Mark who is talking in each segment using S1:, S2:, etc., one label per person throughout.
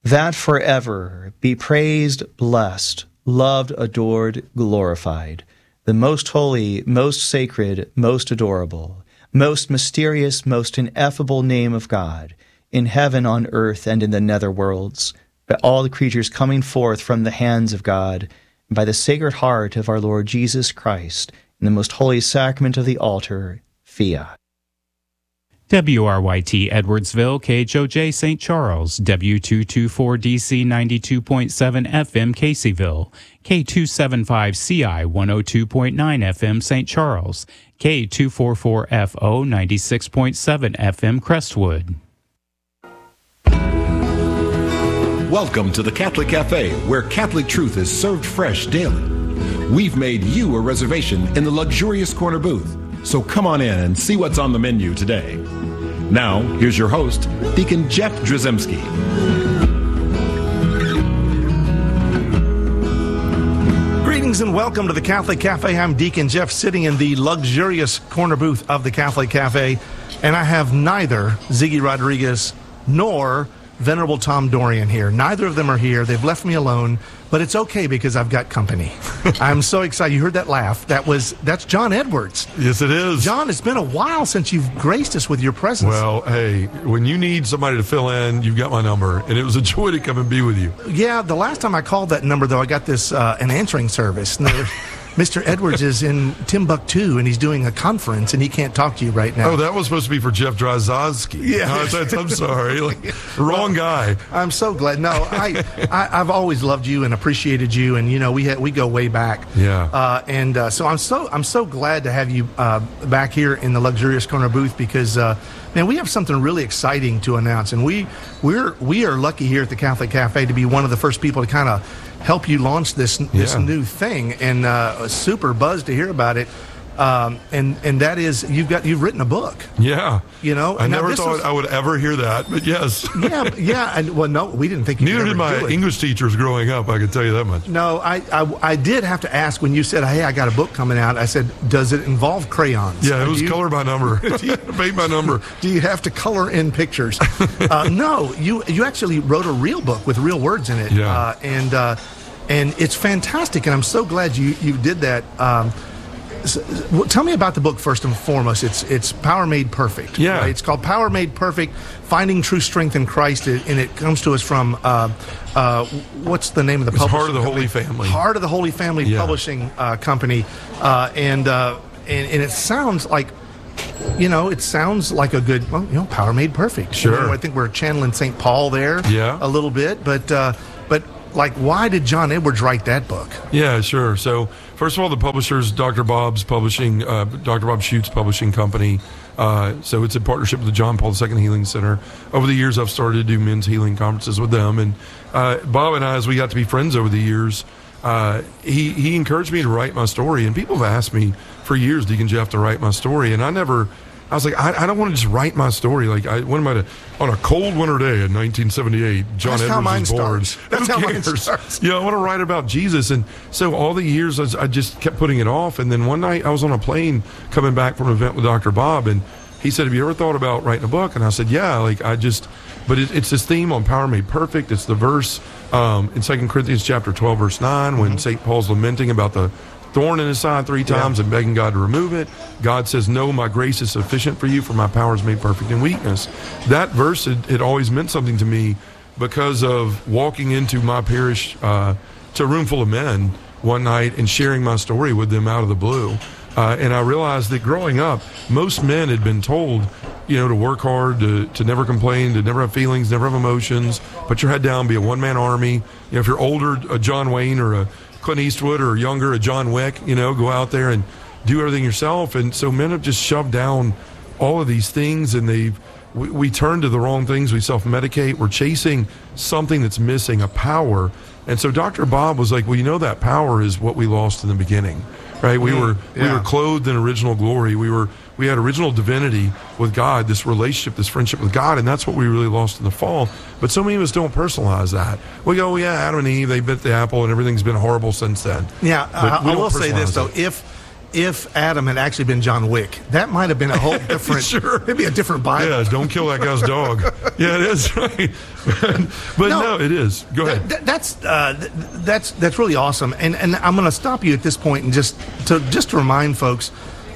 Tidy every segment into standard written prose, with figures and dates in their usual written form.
S1: that forever be praised, blessed, loved, adored, glorified, the most holy, most sacred, most adorable, most mysterious, most ineffable name of God, in heaven, on earth, and in the nether worlds, by all the creatures coming forth from the hands of God, and by the Sacred Heart of our Lord Jesus Christ, in the most holy sacrament of the altar, fiat.
S2: WRYT Edwardsville, KHOJ St. Charles, W224DC 92.7 FM Caseyville, K275CI 102.9 FM St. Charles, K244FO 96.7 FM Crestwood.
S3: Welcome to the Catholic Cafe, where Catholic truth is served fresh daily. We've made you a reservation in the luxurious corner booth, so come on in and see what's on the menu today. Now, here's your host, Deacon Jeff Drzymski.
S4: Greetings and welcome to the Catholic Cafe. I'm Deacon Jeff, sitting in the luxurious corner booth of the Catholic Cafe, and I have neither Ziggy Rodriguez nor Venerable Tom Dorian here. Neither of them are here. They've left me alone, but it's okay because I've got company. I'm so excited. You heard that laugh. That's John Edwards.
S5: Yes, it is.
S4: John, it's been a while since you've graced us with your presence.
S5: Well, hey, when you need somebody to fill in, you've got my number, and it was a joy to come and be with you.
S4: Yeah, the last time I called that number, though, I got this an answering service. Mr. Edwards is in Timbuktu, and he's doing a conference, and he can't talk to you right now.
S5: Oh, that was supposed to be for Jeff Dryzowski.
S4: Yeah.
S5: No, I'm sorry. Wrong guy.
S4: I'm so glad. No, I've always loved you and appreciated you, and, you know, we go way back.
S5: Yeah.
S4: So I'm so glad to have you back here in the luxurious corner booth because, man, we have something really exciting to announce, and we are lucky here at the Catholic Cafe to be one of the first people to kind of help you launch this new thing, and super buzzed to hear about it. And that is you've written a book.
S5: Yeah,
S4: you know.
S5: I never thought I would ever hear that, but yes.
S4: Yeah. And well, no, we didn't think.
S5: Neither did my English teachers growing up. I can tell you that much.
S4: No, I did have to ask when you said, "Hey, I got a book coming out." I said, "Does it involve crayons?"
S5: Yeah, it was color by number, paint by number.
S4: Do you have to color in pictures? No, you actually wrote a real book with real words in it.
S5: Yeah.
S4: And it's fantastic, and I'm so glad you did that. Tell me about the book first and foremost. It's Power Made Perfect.
S5: Yeah.
S4: Right? It's called Power Made Perfect, Finding True Strength in Christ, and it comes to us from, what's the name of the publishing
S5: Heart of the
S4: company?
S5: Holy Family.
S4: Heart of the Holy Family Publishing Company. And it sounds like, it sounds like a good, Power Made Perfect.
S5: Sure.
S4: I think we're channeling St. Paul there a little bit, but why did John Edwards write that book?
S5: Yeah, sure. So, first of all, the publisher's Dr. Bob Schuchts Publishing Company. So it's in partnership with the John Paul II Healing Center. Over the years, I've started to do men's healing conferences with them. And Bob and I, as we got to be friends over the years, he encouraged me to write my story. And people have asked me for years, Deacon Jeff, to write my story. And I was like, I don't want to just write my story. Like, when am I on a cold winter day in 1978, John Edwards was born.
S4: That's how mine starts.
S5: Yeah, I want to write about Jesus. And so all the years, I just kept putting it off. And then one night, I was on a plane coming back from an event with Dr. Bob, and he said, have you ever thought about writing a book? And I said, yeah, but it's this theme on Power Made Perfect. It's the verse in 2 Corinthians chapter 12, verse 9, when St. Paul's lamenting about the thorn in his side 3 times and begging God to remove it. God says, no, my grace is sufficient for you, for my power is made perfect in weakness. That verse had always meant something to me because of walking into my parish to a room full of men one night and sharing my story with them out of the blue. And I realized that growing up, most men had been told, to work hard, to never complain, to never have feelings, never have emotions, put your head down, be a one-man army. If you're older, a John Wayne or a Clint Eastwood, or younger, a John Wick, go out there and do everything yourself. And so men have just shoved down all of these things, and we turn to the wrong things. We self-medicate. We're chasing something that's missing, a power. And so Dr. Bob was like, well, that power is what we lost in the beginning, right? We were clothed in original glory. We had original divinity with God, this relationship, this friendship with God, and that's what we really lost in the fall. But so many of us don't personalize that. We go, Adam and Eve, they bit the apple, and everything's been horrible since then.
S4: Yeah, I will say this, though. if Adam had actually been John Wick. That might have been a whole different,
S5: Sure.
S4: maybe a different Bible.
S5: Yeah, don't kill that guy's dog. Yeah, it is right. But no, it is. Go ahead.
S4: That's really awesome. And I'm going to stop you at this point and just to remind folks,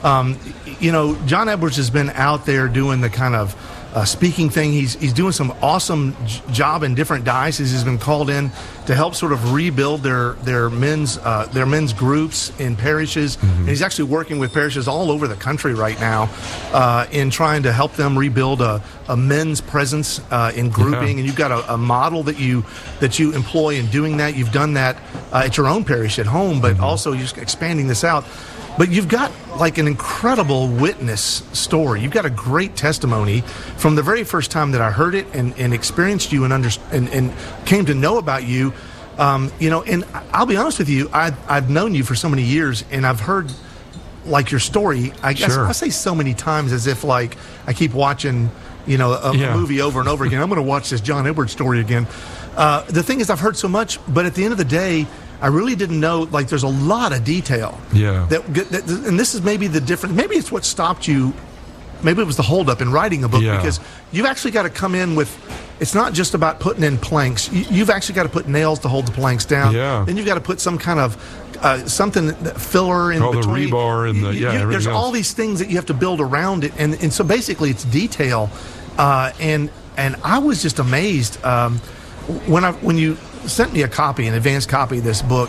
S4: John Edwards has been out there doing the kind of speaking thing. He's doing some awesome job in different dioceses. He's been called in to help sort of rebuild their men's groups in parishes. Mm-hmm. And he's actually working with parishes all over the country right now in trying to help them rebuild a men's presence in grouping. Yeah. And you've got a model that you employ in doing that. You've done that at your own parish at home, but also you're expanding this out. But you've got like an incredible witness story. You've got a great testimony from the very first time that I heard it and experienced you and came to know about you. And I'll be honest with you, I've known you for so many years, and I've heard like your story. I guess I say so many times as if like I keep watching, a movie over and over again. I'm going to watch this John Edwards story again. The thing is, I've heard so much, but at the end of the day, I really didn't know, like, there's a lot of detail.
S5: Yeah.
S4: And this is maybe the difference. Maybe it's what stopped you. Maybe it was the holdup in writing a book, because you've actually got to come in with, it's not just about putting in planks. You've actually got to put nails to hold the planks down.
S5: Yeah.
S4: Then you've got to put some kind of filler in between.
S5: The rebar and everything
S4: there's
S5: else.
S4: all these things that you have to build around it. And so basically it's detail. And I was just amazed when you sent me an advanced copy of this book.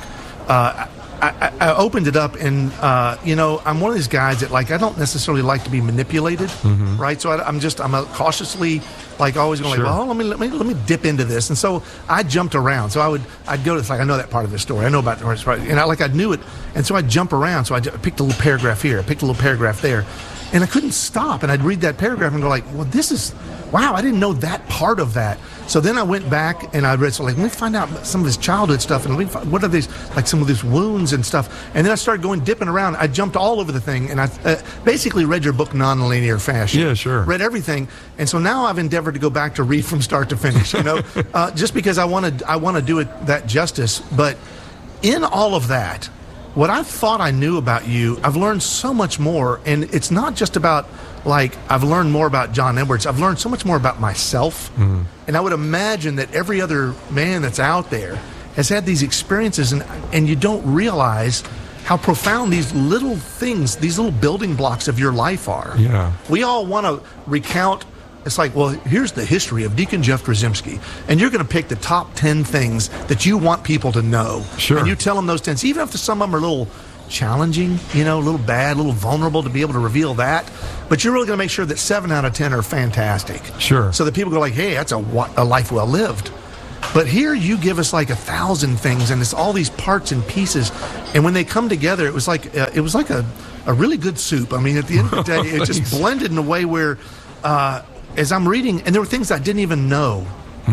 S4: I opened it up, and I'm one of these guys that, like, I don't necessarily like to be manipulated, right? So I'm cautiously, like, always going like, well, let me dip into this. And so I jumped around. So I'd go to, it's like, I know that part of the story. I know about the story, and I knew it. And so I'd jump around. So I picked a little paragraph here, I picked a little paragraph there, and I couldn't stop. And I'd read that paragraph and go like, well, wow, I didn't know that part of that. So then I went back and I read, let me find out some of his childhood stuff, and what are these, like, some of these wounds and stuff. And then I started dipping around. I jumped all over the thing, and I basically read your book non-linear fashion.
S5: Yeah, sure.
S4: Read everything. And so now I've endeavored to go back to read from start to finish, just because I want to do it that justice. But in all of that, what I thought I knew about you, I've learned so much more. And it's not just about, like, I've learned more about John Edwards. I've learned so much more about myself. Mm-hmm. And I would imagine that every other man that's out there has had these experiences, and you don't realize how profound these little things, these little building blocks of your life are.
S5: Yeah.
S4: We all want to recount. It's like, well, here's the history of Deacon Jeff Drzymski, and you're going to pick the top 10 things that you want people to know.
S5: Sure.
S4: And you tell them those 10, even if some of them are a little challenging, a little bad, a little vulnerable to be able to reveal that. But you're really going to make sure that 7 out of 10 are fantastic.
S5: Sure.
S4: So that people go like, hey, that's a life well lived. But here you give us like 1,000 things, and it's all these parts and pieces. And when they come together, it was like a really good soup. I mean, at the end of the day, it just blended in a way where, as I'm reading, and there were things I didn't even know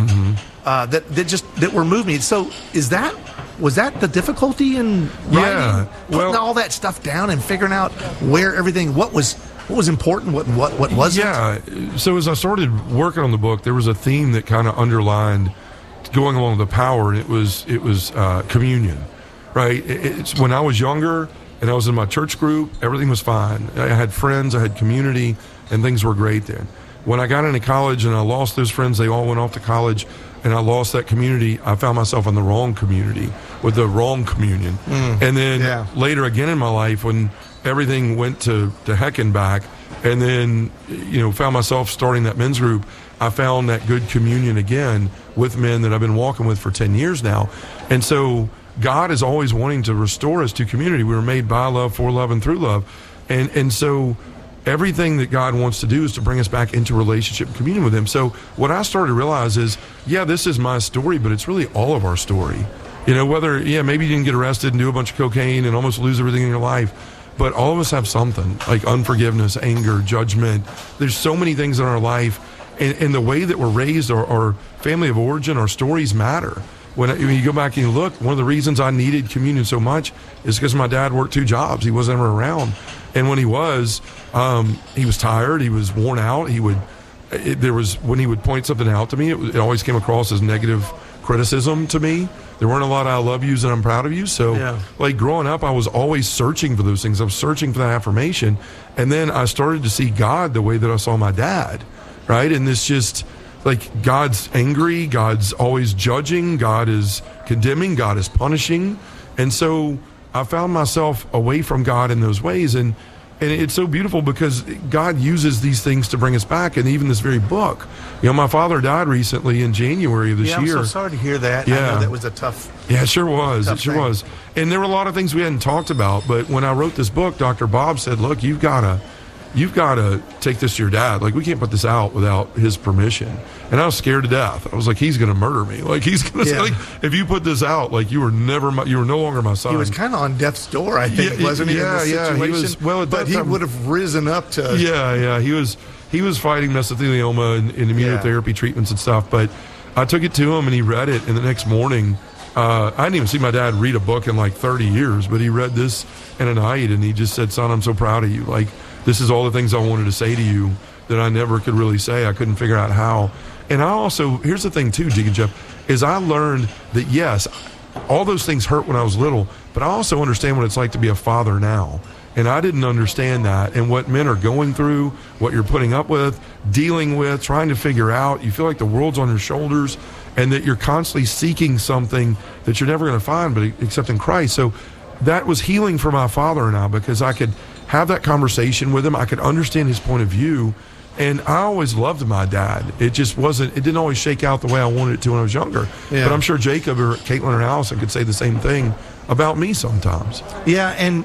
S4: that were moving me. So was that the difficulty in writing, putting all that stuff down and figuring out where everything, what was important, what wasn't?
S5: Yeah. So as I started working on the book, there was a theme that kind of underlined going along with the power, and it was communion, right? It's when I was younger and I was in my church group, everything was fine. I had friends, I had community, and things were great then. When I got into college and I lost those friends, they all went off to college, and I lost that community. I found myself in the wrong community with the wrong communion. And then later again in my life, when everything went to heck and back, and then found myself starting that men's group, I found that good communion again with men that I've been walking with for 10 years now. And so God is always wanting to restore us to community. We were made by love, for love, and through love. And so everything that God wants to do is to bring us back into relationship and communion with Him. So what I started to realize is, this is my story, but it's really all of our story. Whether, maybe you didn't get arrested and do a bunch of cocaine and almost lose everything in your life, but all of us have something, like unforgiveness, anger, judgment. There's so many things in our life, and the way that we're raised, our family of origin, our stories matter. When you go back and you look, one of the reasons I needed communion so much is because my dad worked 2 jobs. He wasn't ever around. And when he was tired, he was worn out. He would there was, when he would point something out to me, it always came across as negative criticism to me. There weren't a lot of I love yous and I'm proud of you. So like growing up, I was always searching for those things. I was searching for that affirmation. And then I started to see God the way that I saw my dad, right? And this just like, God's angry, God's always judging, God is condemning, God is punishing. And so I found myself away from God in those ways. And it's so beautiful because God uses these things to bring us back. And even this very book, my father died recently in January of this year.
S4: I'm so sorry to hear that.
S5: Yeah.
S4: I know that was a tough.
S5: Yeah, it sure was. It sure
S4: thing.
S5: was. And there were a lot of things we hadn't talked about. But when I wrote this book, Dr. Bob said, look, you've got to take this to your dad. Like, we can't put this out without his permission. And I was scared to death. I was like, he's going to murder me. Like, he's going to say, like, if you put this out, like, you were no longer my son.
S4: He was kind of on death's door, I think, wasn't he?
S5: Yeah,
S4: in this situation?
S5: He was. Well,
S4: but he would have risen up to.
S5: Yeah. He was fighting mesothelioma and immunotherapy treatments and stuff. But I took it to him and he read it. And the next morning, I didn't even see my dad read a book in like 30 years, but he read this in a night and he just said, son, I'm so proud of you. Like, this is all the things I wanted to say to you that I never could really say. I couldn't figure out how. And I also, here's the thing too, Deacon Jeff, is I learned that yes, all those things hurt when I was little, but I also understand what it's like to be a father now. And I didn't understand that, and what men are going through, what you're putting up with, dealing with, trying to figure out. You feel like the world's on your shoulders and that you're constantly seeking something that you're never going to find but except in Christ. So that was healing for my father and I, because I could have that conversation with him. I could understand his point of view. And I always loved my dad. It didn't always shake out the way I wanted it to when I was younger. Yeah. But I'm sure Jacob or Caitlin or Allison could say the same thing about me sometimes.
S4: Yeah, and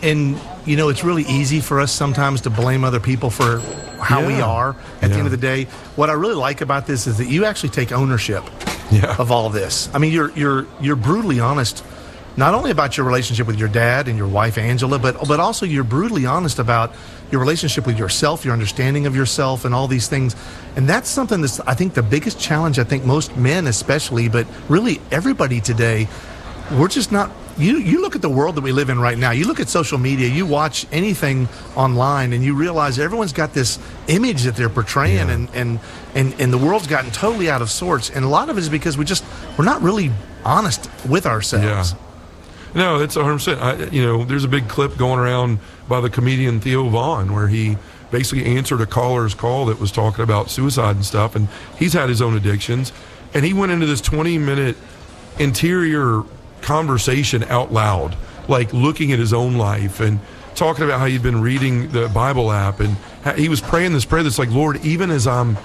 S4: it's really easy for us sometimes to blame other people for how we are at the end of the day. What I really like about this is that you actually take ownership of all this. I mean, you're brutally honest, not only about your relationship with your dad and your wife Angela, but also you're brutally honest about your relationship with yourself, your understanding of yourself, and all these things. And that's something that's, I think, the biggest challenge. I think most men especially, but really everybody today, we're just not. You look at the world that we live in right now. You look at social media. You watch anything online, and you realize everyone's got this image that they're portraying, and the world's gotten totally out of sorts. And a lot of it is because we're not really honest with ourselves.
S5: Yeah. No, it's 100%. There's a big clip going around by the comedian Theo Vaughn where he basically answered a caller's call that was talking about suicide and stuff, and he's had his own addictions, and he went into this 20-minute interior conversation out loud, like looking at his own life and talking about how he'd been reading the Bible app, and he was praying this prayer that's like, Lord, even as I'm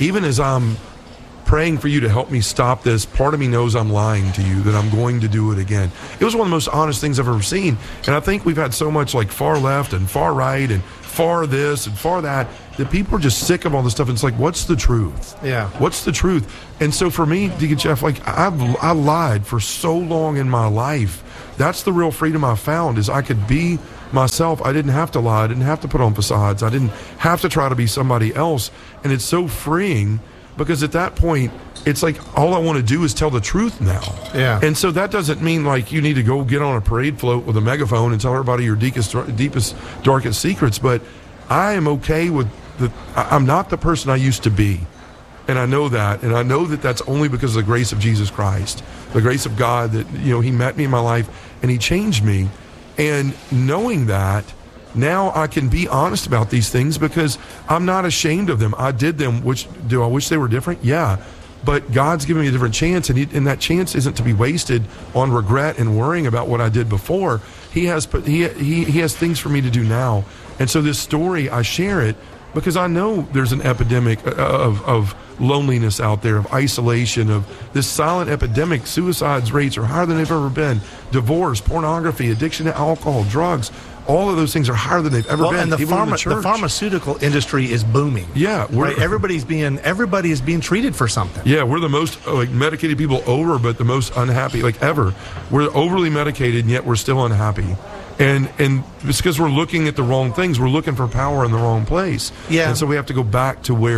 S5: praying for you to help me stop this, part of me knows I'm lying to you, that I'm going to do it again. It was one of the most honest things I've ever seen. And I think we've had so much like far left and far right and far this and far that people are just sick of all this stuff. And it's like, what's the truth?
S4: Yeah.
S5: What's the truth? And so for me, Deacon Jeff, like I lied for so long in my life. That's the real freedom I found, is I could be myself. I didn't have to lie. I didn't have to put on facades. I didn't have to try to be somebody else. And it's so freeing, because at that point, it's like all I want to do is tell the truth now.
S4: Yeah.
S5: And so that doesn't mean like you need to go get on a parade float with a megaphone and tell everybody your deepest, darkest secrets. But I am okay with I'm not the person I used to be. And I know that. And I know that that's only because of the grace of Jesus Christ, the grace of God that, he met me in my life and he changed me. And knowing that, now I can be honest about these things because I'm not ashamed of them. I did them. Do I wish they were different? Yeah. But God's given me a different chance, and that chance isn't to be wasted on regret and worrying about what I did before. He has things for me to do now. And so this story, I share it because I know there's an epidemic of loneliness out there, of isolation, of this silent epidemic. Suicides rates are higher than they've ever been. Divorce, pornography, addiction to alcohol, drugs. All of those things are higher than they've ever been.
S4: And the pharmaceutical industry is booming.
S5: Yeah,
S4: right? Everybody is being treated for something.
S5: Yeah, we're the most medicated people but the most unhappy ever. We're overly medicated, and yet we're still unhappy. And it's because we're looking at the wrong things. We're looking for power in the wrong place.
S4: Yeah.
S5: And so we have to go back to where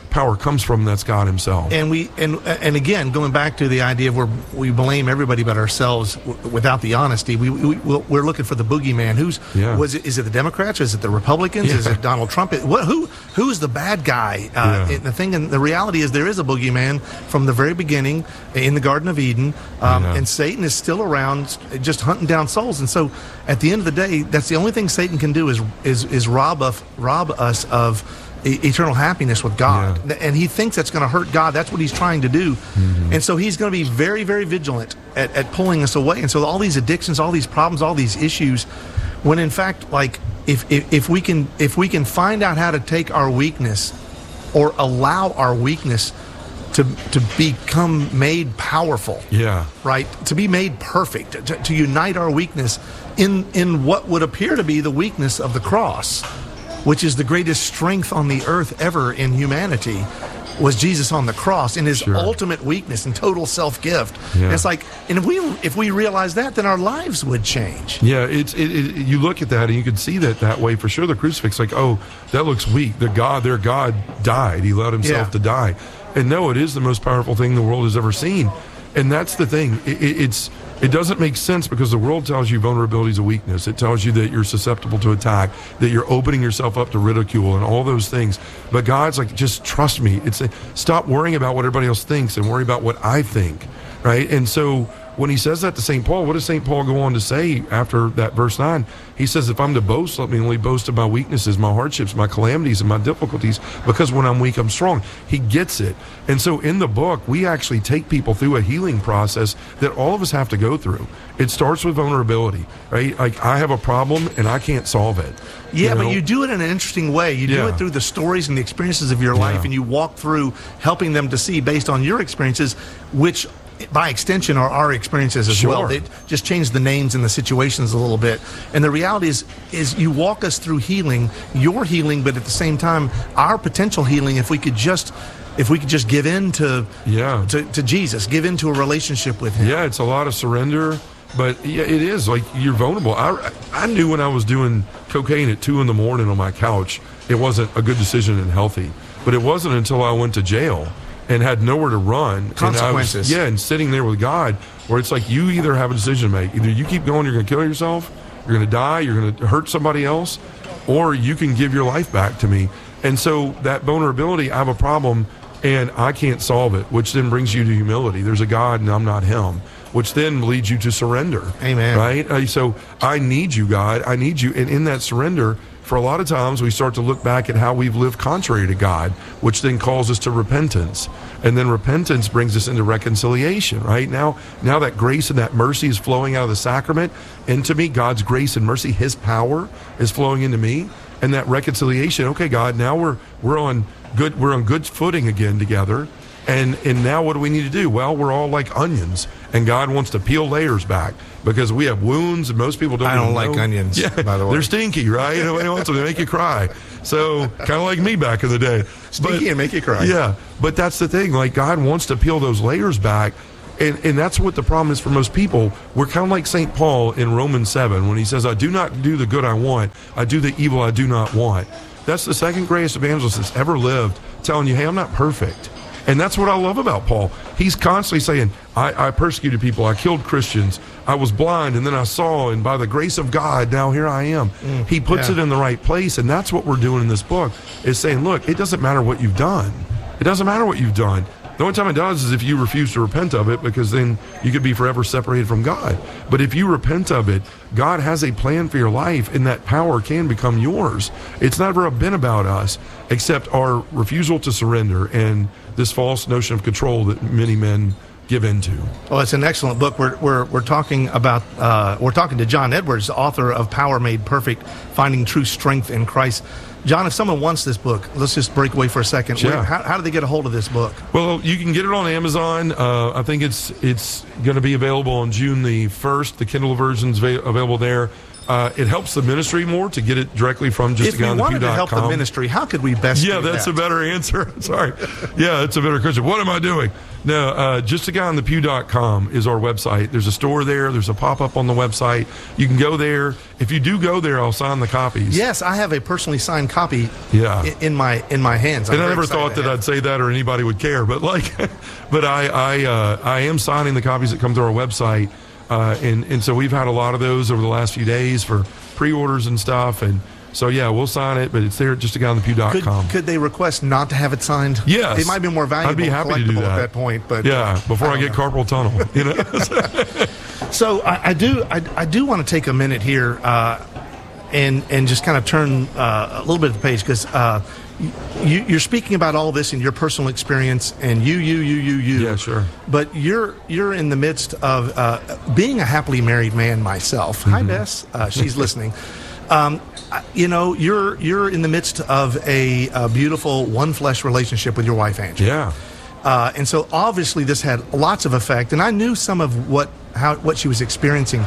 S5: power comes from, that's God himself.
S4: And again, going back to the idea of where we blame everybody but ourselves without the honesty, we're looking for the boogeyman. Is it the Democrats? Is it the Republicans? Is it Donald Trump? Who's the bad guy? The reality is there is a boogeyman from the very beginning in the Garden of Eden, and Satan is still around, just hunting down souls. And so, at the end of the day, that's the only thing Satan can do is rob us of eternal happiness with God. And he thinks that's going to hurt God. That's what he's trying to do. And so he's going to be very, very vigilant at pulling us away. And so all these addictions, all these problems, all these issues, when in fact, like if we can find out how to take our weakness or allow our weakness to become made powerful, right? To be made perfect, to unite our weakness in what would appear to be the weakness of the cross, which is the greatest strength on the earth ever in humanity, was Jesus on the cross in his ultimate weakness and total self-gift. And it's like, and if we realize that, then our lives would change.
S5: You look at that and you can see that way for sure. The crucifix, like, oh, that looks weak. Their God died. He allowed himself to die. And no, it is the most powerful thing the world has ever seen. And that's the thing. It doesn't make sense because the world tells you vulnerability is a weakness. It tells you that you're susceptible to attack, that you're opening yourself up to ridicule and all those things. But God's like, just trust me. Stop worrying about what everybody else thinks and worry about what I think, right? And so when he says that to St. Paul, what does St. Paul go on to say after that verse 9? He says, if I'm to boast, let me only boast of my weaknesses, my hardships, my calamities, and my difficulties, because when I'm weak, I'm strong. He gets it. And so in the book, we actually take people through a healing process that all of us have to go through. It starts with vulnerability, right? Like, I have a problem and I can't solve it.
S4: But you do it in an interesting way. You do it through the stories and the experiences of your life, and you walk through helping them to see, based on your experiences, which by extension are our experiences as well. They just change the names and the situations a little bit. And the reality is you walk us through healing, your healing, but at the same time, our potential healing, if we could just give in to Jesus, give into a relationship with him.
S5: Yeah, it's a lot of surrender, but it is like you're vulnerable. I knew when I was doing cocaine at 2 a.m. on my couch, it wasn't a good decision and healthy. But it wasn't until I went to jail and had nowhere to run.
S4: Consequences.
S5: And sitting there with God, where it's like you either have a decision to make. Either you keep going, you're going to kill yourself, you're going to die, you're going to hurt somebody else, or you can give your life back to me. And so that vulnerability, I have a problem and I can't solve it, which then brings you to humility. There's a God and I'm not him, which then leads you to surrender.
S4: Amen.
S5: Right? So I need you, God. I need you. And in that surrender, for a lot of times we start to look back at how we've lived contrary to God, which then calls us to repentance. And then repentance brings us into reconciliation, right? Now that grace and that mercy is flowing out of the sacrament into me, God's grace and mercy, his power is flowing into me. And that reconciliation, okay, God, now we're on good footing again together. And now what do we need to do? Well, we're all like onions, and God wants to peel layers back because we have wounds, and most people don't.
S4: I don't like onions, by the way.
S5: They're stinky, right? They make you cry. So kind of like me back in the day.
S4: Stinky and make you cry.
S5: Yeah, but that's the thing. Like, God wants to peel those layers back. And that's what the problem is for most people. We're kind of like St. Paul in Romans 7 when he says, I do not do the good I want. I do the evil I do not want. That's the second greatest evangelist that's ever lived, telling you, hey, I'm not perfect. And that's what I love about Paul. He's constantly saying, I persecuted people. I killed Christians. I was blind, and then I saw, and by the grace of God, now here I am. He puts it in the right place, and that's what we're doing in this book, is saying, look, it doesn't matter what you've done. It doesn't matter what you've done. The only time it does is if you refuse to repent of it, because then you could be forever separated from God. But if you repent of it, God has a plan for your life, and that power can become yours. It's never been about us, except our refusal to surrender and this false notion of control that many men give into.
S4: Well, it's an excellent book. We're talking about we're talking to John Edwards, author of Power Made Perfect: Finding True Strength in Christ. John, if someone wants this book, let's just break away for a second.
S5: Sure.
S4: How do they get a hold of this book?
S5: Well, you can get it on Amazon. I think it's going to be available on June the 1st. The Kindle version's available there. It helps the ministry more to get it directly from
S4: If we wanted to help the ministry, how could we best do
S5: that's
S4: that?
S5: a better answer. Sorry. Yeah, it's a better question. What am I doing? No, justaguyonthepew.com is our website. There's a store there. There's a pop-up on the website. You can go there. If you do go there, I'll sign the copies.
S4: Yes, I have a personally signed copy
S5: Yeah.
S4: in my hands.
S5: And I never thought that I'd say that or anybody would care, but but I am signing the copies that come to our website, and so we've had a lot of those over the last few days for pre-orders and stuff, and so yeah, we'll sign it, but it's there at justaguyonthepew.com.
S4: Could they request not to have it signed?
S5: Yes,
S4: it might be more valuable.
S5: I'd be happy to do that
S4: at that point, but
S5: yeah, before I get carpal tunnel, you know.
S4: So I do want to take a minute here and just kind of turn a little bit of the page, because you're speaking about all this in your personal experience, and you.
S5: Yeah, sure.
S4: But you're in the midst of being a happily married man myself. Hi, Bess. She's listening. You're in the midst of a beautiful one flesh relationship with your wife, Angela.
S5: Yeah.
S4: And so obviously this had lots of effect, and I knew some of what she was experiencing.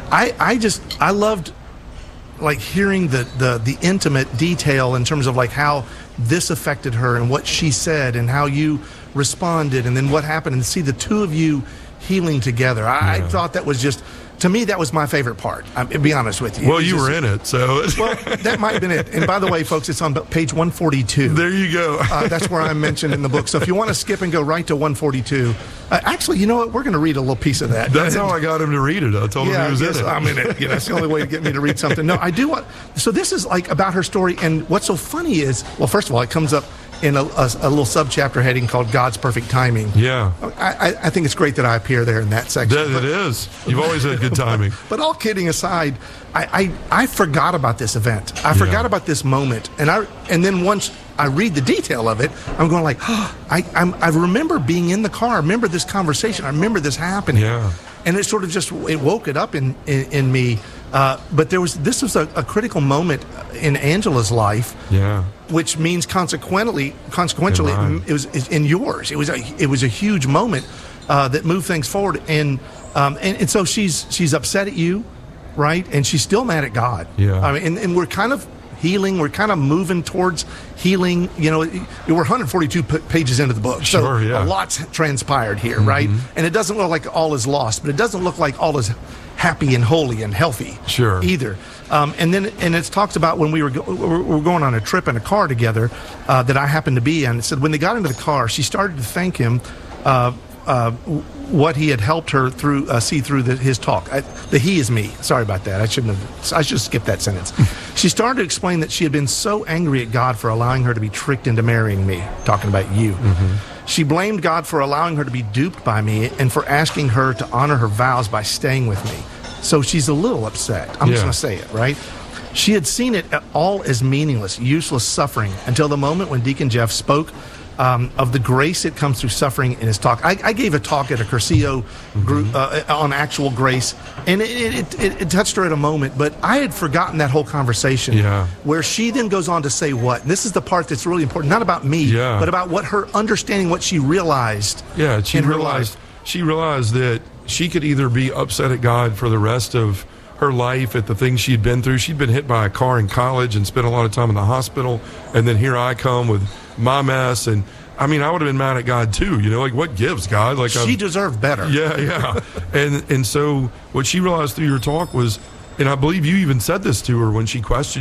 S4: I loved like hearing the intimate detail in terms of like how this affected her and what she said and how you responded and then what happened, and see the two of you healing together. I thought that was just, to me, that was my favorite part. I'll be honest with you.
S5: Well, you were in it, so.
S4: Well, that might have been it. And by the way, folks, it's on page 142.
S5: There you go.
S4: That's where I'm mentioned in the book. So if you want to skip and go right to 142, actually, you know what? We're going to read a little piece of that.
S5: That's how I got him to read it. I told him he was in it.
S4: I'm in it. That's the only way to get me to read something. No, I do want. So this is like about her story. And what's so funny is, well, first of all, it comes up in a little subchapter heading called God's Perfect Timing.
S5: Yeah.
S4: I think it's great that I appear there in that section.
S5: It is. You've always had good timing.
S4: But all kidding aside, I forgot about this event. I forgot about this moment. And then once I read the detail of it, I'm going like, I remember being in the car. I remember this conversation. I remember this happening.
S5: Yeah.
S4: And it sort of just, it woke it up in me. But this was a critical moment in Angela's life. Yeah. Which means consequently, it was in yours. It was a huge moment that moved things forward. And so she's upset at you, right? And she's still mad at God. Yeah. I mean, and we're kind of healing. We're kind of moving towards healing. You know, we're 142 pages into the book. So a lot's transpired here, right? And it doesn't look like all is lost, but it doesn't look like all is happy and holy and healthy either. And it talks about when we were going on a trip in a car together that I happened to be in. It said when they got into the car, she started to thank him what he had helped her see through his talk. The he is me. Sorry about that. I should have skipped that sentence. She started to explain that she had been so angry at God for allowing her to be tricked into marrying me, talking about you. She blamed God for allowing her to be duped by me and for asking her to honor her vows by staying with me. So she's a little upset. I'm just going to say it, right? She had seen it all as meaningless, useless suffering until the moment when Deacon Jeff spoke of the grace that comes through suffering in his talk. I gave a talk at a Curcio group on actual grace, and it touched her at a moment, but I had forgotten that whole conversation where she then goes on to say what? And this is the part that's really important, not about me, but about what her understanding, what she realized.
S5: Yeah, she realized that she could either be upset at God for the rest of her life at the things she'd been through. She'd been hit by a car in college and spent a lot of time in the hospital, and then here I come with my mess, and I mean, I would have been mad at God too, you know, like what gives, God? Like
S4: she deserved better.
S5: Yeah. And so what she realized through your talk was, and I believe you even said this to her when she questioned